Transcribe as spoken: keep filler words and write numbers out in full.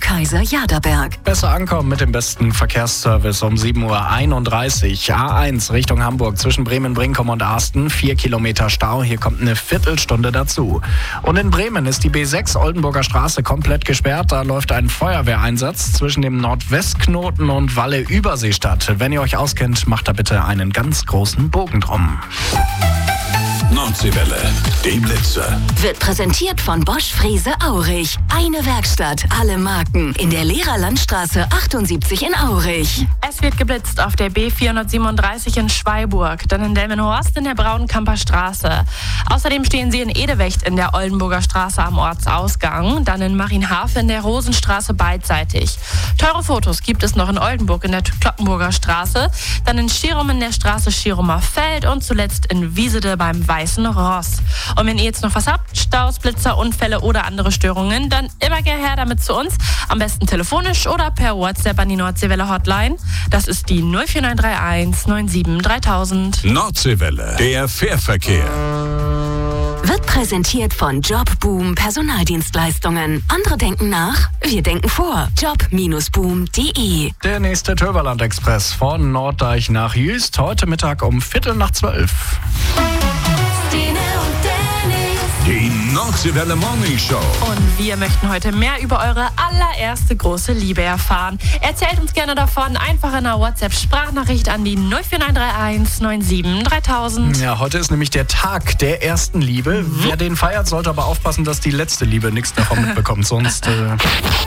Kaiser-Jaderberg. Besser ankommen mit dem besten Verkehrsservice um sieben Uhr einunddreißig. A eins Richtung Hamburg zwischen Bremen-Brinkum und Arsten. Vier Kilometer Stau. Hier kommt eine Viertelstunde dazu. Und in Bremen ist die B sechs Oldenburger Straße komplett gesperrt. Da läuft ein Feuerwehreinsatz zwischen dem Nordwestknoten und Walle-Überseestadt. Wenn ihr euch auskennt, macht da bitte einen ganz großen Bogen drum. Nordseewelle, die Blitzer. Wird präsentiert von Bosch Frese Aurich. Eine Werkstatt, alle Marken. In der Lehrerlandstraße achtundsiebzig in Aurich. Es wird geblitzt auf der B vierhundertsiebenunddreißig in Schweiburg, dann in Delmenhorst in der Braunkamper Straße. Außerdem stehen sie in Edewecht in der Oldenburger Straße am Ortsausgang, dann in Marienhafen in der Rosenstraße beidseitig. Teure Fotos gibt es noch in Oldenburg in der Kloppenburger Straße, dann in Schirum in der Straße Schirumer Feld und zuletzt in Wiesede beim Weißen Ross. Und wenn ihr jetzt noch was habt, Staus, Blitzer, Unfälle oder andere Störungen, dann immer gerne her damit zu uns. Am besten telefonisch oder per WhatsApp an die Nordseewelle Hotline. Das ist die null vier neun drei eins neun sieben dreitausend. Nordseewelle, der Fährverkehr. Wird präsentiert von Jobboom Personaldienstleistungen. Andere denken nach, wir denken vor. job Bindestrich boom Punkt de. Der nächste Töverland-Express von Norddeich nach Jüst. Heute Mittag um Viertel nach zwölf. Die Nordseewelle Morning Show. Und wir möchten heute mehr über eure allererste große Liebe erfahren. Erzählt uns gerne davon. Einfach in einer WhatsApp-Sprachnachricht an die null vier neun drei eins neun sieben dreitausend. Ja, heute ist nämlich der Tag der ersten Liebe. Mhm. Wer den feiert, sollte aber aufpassen, dass die letzte Liebe nichts davon mitbekommt. Sonst... Äh